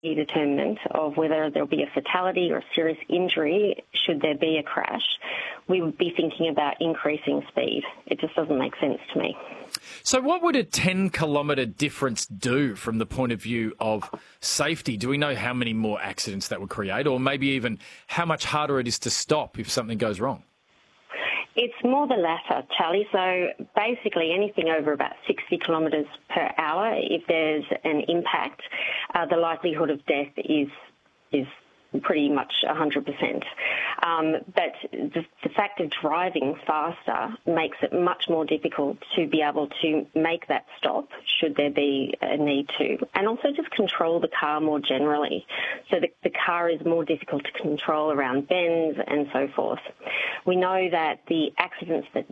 determinant of whether there'll be a fatality or a serious injury should there be a crash, we would be thinking about increasing speed. It just doesn't make sense to me. So what would a 10-kilometre difference do from the point of view of safety? Do we know how many more accidents that would create, or maybe even how much harder it is to stop if something goes wrong? It's more the latter, Charlie. So basically anything over about 60 kilometres per hour, if there's an impact, the likelihood of death is pretty much 100%. But the fact of driving faster makes it much more difficult to be able to make that stop should there be a need to, and also just control the car more generally. So the car is more difficult to control around bends and so forth. We know that the accidents that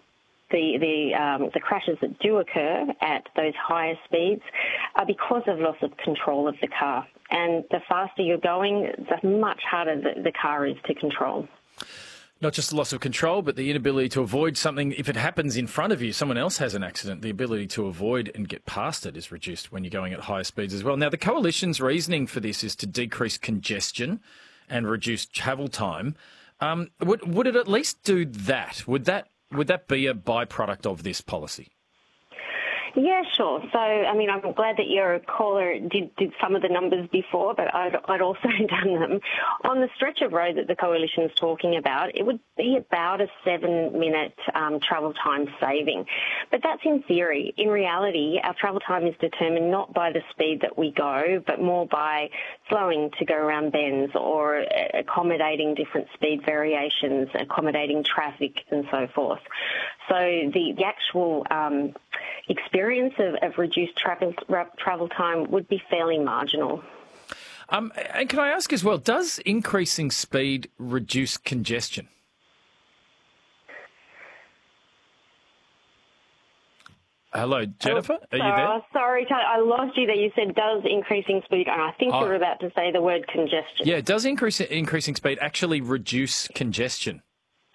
the crashes that do occur at those higher speeds are because of loss of control of the car. And the faster you're going, the much harder the car is to control. Not just the loss of control, but the inability to avoid something. If it happens in front of you, someone else has an accident, the ability to avoid and get past it is reduced when you're going at higher speeds as well. Now, the Coalition's reasoning for this is to decrease congestion and reduce travel time. Would it at least do that? Would that be a byproduct of this policy? Yeah, sure. So, I mean, I'm glad that your caller did some of the numbers before, but I'd also done them. On the stretch of road that the Coalition's talking about, it would be about a 7-minute travel time saving. But that's in theory. In reality, our travel time is determined not by the speed that we go, but more by slowing to go around bends or accommodating different speed variations, accommodating traffic and so forth. So the actual experience of reduced travel time would be fairly marginal. And can I ask as well, does increasing speed reduce congestion? Hello, Jennifer, are you there? Sorry, I lost you there. You said, does increasing speed, and I think you were about to say the word congestion. Yeah, does increasing speed actually reduce congestion?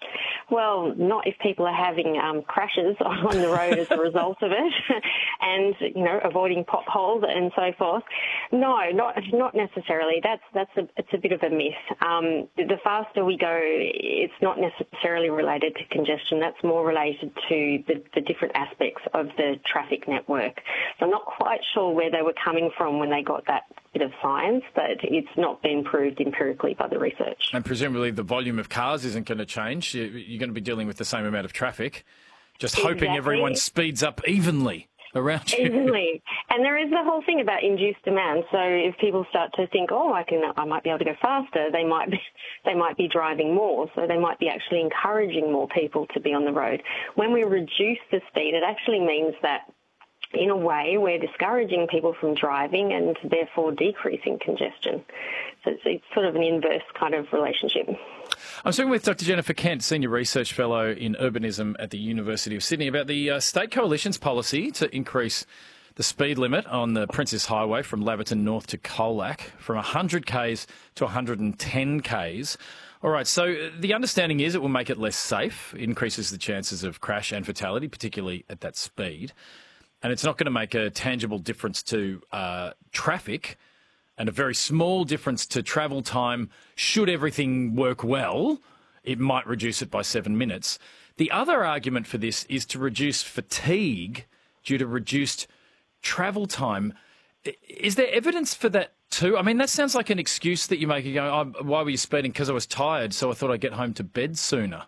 Well, not if people are having crashes on the road as a result of it and, avoiding potholes and so forth. No, not necessarily. It's a bit of a myth. The faster we go, it's not necessarily related to congestion. That's more related to the different aspects of the traffic network. So I'm not quite sure where they were coming from when they got that bit of science, but it's not been proved empirically by the research. And presumably the volume of cars isn't going to change. You're going to be dealing with the same amount of traffic, just hoping everyone speeds up evenly around you. Evenly. And there is the whole thing about induced demand. So if people start to think, I might be able to go faster, they might be driving more. So they might be actually encouraging more people to be on the road. When we reduce the speed, it actually means that in a way, we're discouraging people from driving and therefore decreasing congestion. So it's sort of an inverse kind of relationship. I'm speaking with Dr. Jennifer Kent, Senior Research Fellow in Urbanism at the University of Sydney, about the State Coalition's policy to increase the speed limit on the Princess Highway from Laverton North to Colac from 100 k's to 110 k's. All right, so the understanding is it will make it less safe, increases the chances of crash and fatality, particularly at that speed. And it's not going to make a tangible difference to traffic and a very small difference to travel time. Should everything work well, it might reduce it by 7 minutes. The other argument for this is to reduce fatigue due to reduced travel time. Is there evidence for that too? I mean, that sounds like an excuse that you make. You go, why were you speeding? Because I was tired, so I thought I'd get home to bed sooner.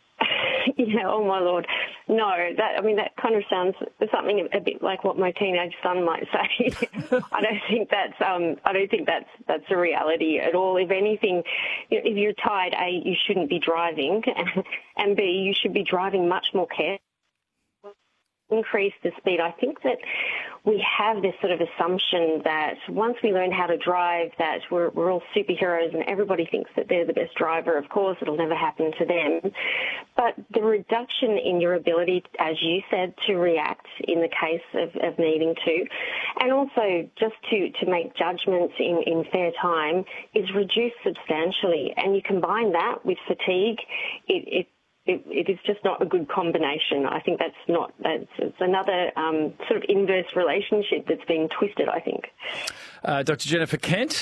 Yeah, oh my Lord. No, that kind of sounds something a bit like what my teenage son might say. I don't think that's a reality at all. If anything, if you're tired, A, you shouldn't be driving, and B, you should be driving much more carefully. Increase the speed. I think that we have this sort of assumption that once we learn how to drive, that we're all superheroes and everybody thinks that they're the best driver. Of course, it'll never happen to them. But the reduction in your ability, as you said, to react in the case of needing to, and also just to make judgments in fair time is reduced substantially. And you combine that with fatigue, it is just not a good combination. I think it's another sort of inverse relationship that's being twisted, I think. Dr. Jennifer Kent,